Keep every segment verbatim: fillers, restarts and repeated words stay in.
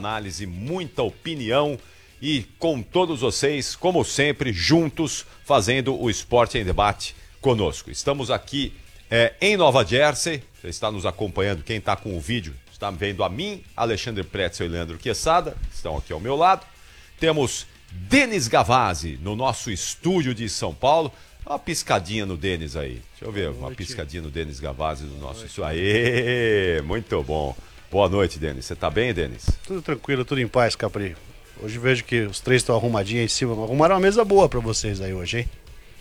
análise, muita opinião e com todos vocês, como sempre, juntos, fazendo o Esporte em Debate conosco. Estamos aqui é, em Nova Jersey, você está nos acompanhando, quem está com o vídeo está vendo a mim, Alexandre Pretzel e Leandro Quesada, estão aqui ao meu lado. Temos Denis Gavazzi no nosso estúdio de São Paulo. Uma piscadinha no Denis aí. Deixa eu ver, uma piscadinha no Denis Gavazzi no nosso estúdio. Aê, muito bom. Boa noite, Denis. Você tá bem, Denis? Tudo tranquilo, tudo em paz, Capri. Hoje vejo que os três estão arrumadinhos aí em cima. Arrumaram uma mesa boa pra vocês aí hoje, hein?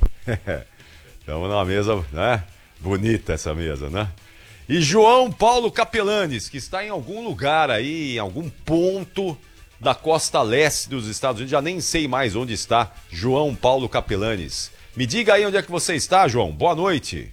Estamos numa mesa, né? Bonita essa mesa, né? E João Paulo Capelanes, que está em algum lugar aí, em algum ponto da costa leste dos Estados Unidos. Já nem sei mais onde está João Paulo Capelanes. Me diga aí onde é que você está, João. Boa noite.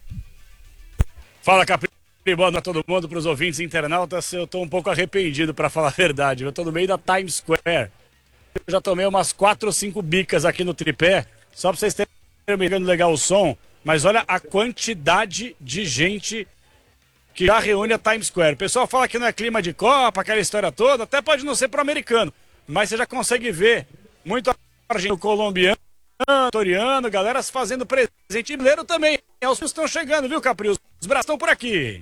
Fala, Capri. Boa noite a todo mundo, para os ouvintes internautas. Eu estou um pouco arrependido, para falar a verdade. Eu estou no meio da Times Square. Eu já tomei umas quatro ou cinco bicas aqui no tripé, só para vocês terem me legal o som. Mas olha a quantidade de gente que já reúne a Times Square. O pessoal fala que não é clima de Copa, aquela história toda, até pode não ser pro americano, mas você já consegue ver muito argentino, colombiano, toriano, galera se fazendo presente. E brasileiro também. Os que estão chegando, viu, Capri? Os braços estão por aqui.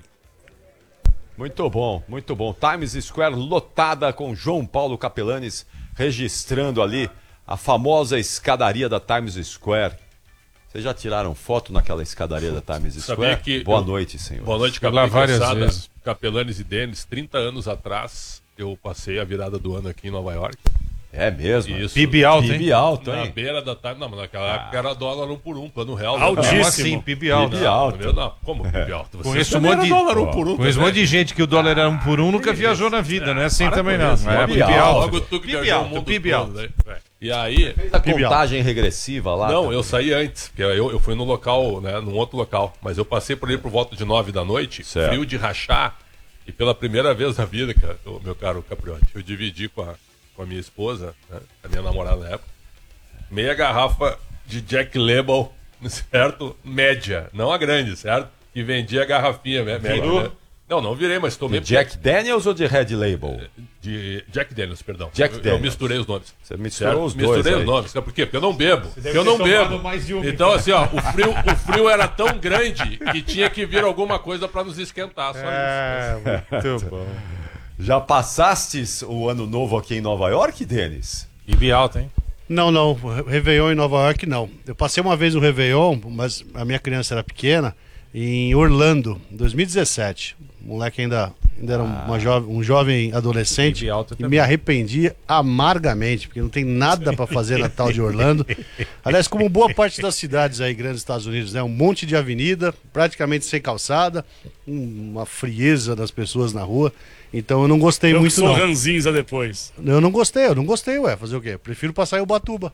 Muito bom, muito bom. Times Square lotada com João Paulo Capelanes registrando ali a famosa escadaria da Times Square. Vocês já tiraram foto naquela escadaria da Times Square? Que boa eu... noite, senhor. Boa noite, Capelanes. Várias vezes. Capelanes e Denis, trinta anos atrás, eu passei a virada do ano aqui em Nova York. É mesmo? Isso. P I B alto, hein? P I B alto, hein? Na beira da Times, não, mas naquela ah. época era dólar um por um, plano real. Altíssimo. Não, assim, P I B alto. P I B alto. Não, não, como P I B alto? Você conheço um monte de, dólar um por um, conheço um monte de gente que o dólar era um por um, nunca viajou na vida, não é assim também não. É P I B alto. Logo tu que viajou o mundo P I B alto. todo, né? E aí... A contagem regressiva lá? Não, também. eu saí antes, porque eu, eu fui no local, né, num outro local, mas eu passei por ali por volta de nove da noite, certo. Frio de rachar, e pela primeira vez na vida, cara, eu, meu caro Capriotti, eu dividi com a, com a minha esposa, né, a minha namorada na época, meia garrafa de Jack Label, certo? Média, não a grande, certo? Que vendia a garrafinha média, né? Não, não virei, mas tomei... De Jack Daniels ou de Red Label? De Jack Daniels, perdão. Jack eu, Daniels. eu misturei os nomes. Você misturou certo? os dois Misturei aí. os nomes. Sabe por quê? Porque eu não bebo. Porque eu não bebo. Um, então, assim, ó, o frio, o frio era tão grande que tinha que vir alguma coisa para nos esquentar. Só é, isso. muito bom. Já passastes o ano novo aqui em Nova York, Denis? P I B alto, hein? Não, não. Réveillon em Nova York, não. Eu passei uma vez no Réveillon, mas a minha criança era pequena, em Orlando, em dois mil e dezessete. O moleque ainda, ainda era ah. uma jovem, um jovem adolescente e me arrependi amargamente, porque não tem nada para fazer na tal de Orlando. Aliás, como boa parte das cidades aí, grandes Estados Unidos, né? Um monte de avenida, praticamente sem calçada, uma frieza das pessoas na rua. Então eu não gostei eu muito, sou não. ranzinza depois. Eu não gostei, eu não gostei, ué. Fazer o quê? Prefiro passar em Ubatuba.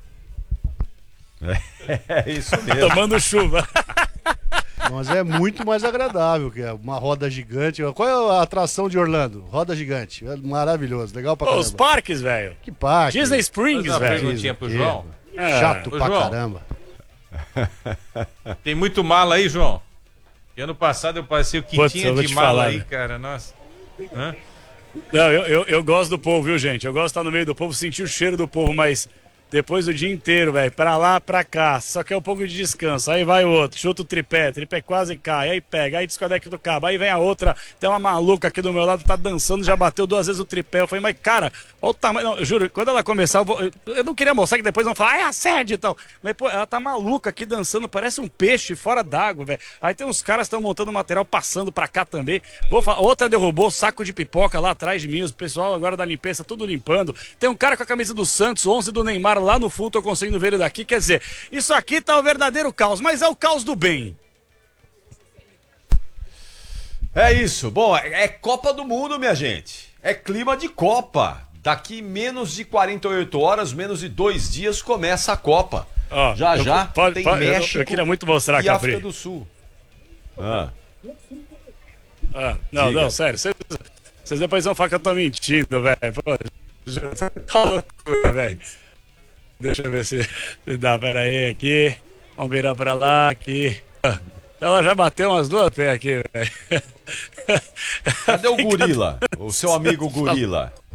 É, é isso mesmo. Tomando chuva. Mas é muito mais agradável, que é uma roda gigante. Qual é a atração de Orlando? Roda gigante. É maravilhoso, legal pra Pô, caramba. os parques, velho. Que parque? Disney Springs, Mas uma velho. perguntinha pro João. É. Chato Ô, pra João. caramba. Tem muito mala aí, João? E ano passado eu passei o que Putz, tinha eu vou de te mala falar, aí, né? cara. Nossa. Hã? Não, eu, eu, eu gosto do povo, viu, gente? Eu gosto de estar no meio do povo, sentir o cheiro do povo, mas depois do dia inteiro, velho, pra lá, pra cá, só quer um pouco de descanso. Aí vai o outro, chuta o tripé, tripé quase cai, aí pega, aí desconecta do cabo, aí vem a outra, tem uma maluca aqui do meu lado, tá dançando, já bateu duas vezes o tripé. Eu falei, mas cara, olha o tamanho. Não, eu juro, quando ela começar, eu, vou, eu, eu não queria mostrar que depois vão falar, ai, assédio e tal. Mas, pô, ela tá maluca aqui dançando, parece um peixe fora d'água, velho. Aí tem uns caras que estão montando material, passando pra cá também. Vou falar, outra derrubou o saco de pipoca lá atrás de mim, o pessoal agora da limpeza, tudo limpando. Tem um cara com a camisa do Santos, onze do Neymar lá no fundo, eu conseguindo ver ele daqui. Quer dizer, isso aqui tá o verdadeiro caos, mas é o caos do bem. É isso. Bom, é Copa do Mundo, minha gente. É clima de Copa. Daqui menos de quarenta e oito horas, menos de dois dias, começa a Copa. Ó, já, eu, já pode, tem pode, México eu, eu queria muito mostrar, e Capri. África do Sul. Ah. Ah, não, Diga. não, sério. Vocês, vocês depois vão falar que eu tô mentindo, velho. Pô, tá loucura, velho. Deixa eu ver se, se dá. Pera aí, aqui. Vamos virar pra lá, aqui. Ela já bateu umas duas pés aqui, velho. Cadê o gorila? O seu amigo gorila?